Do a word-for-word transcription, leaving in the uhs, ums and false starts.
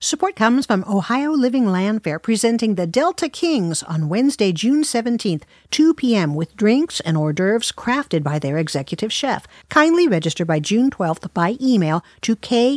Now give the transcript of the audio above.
Support comes from Ohio Living Land Fair, presenting the Delta Kings on Wednesday, June seventeenth, two p.m. with drinks and hors d'oeuvres crafted by their executive chef. Kindly register by June twelfth by email to k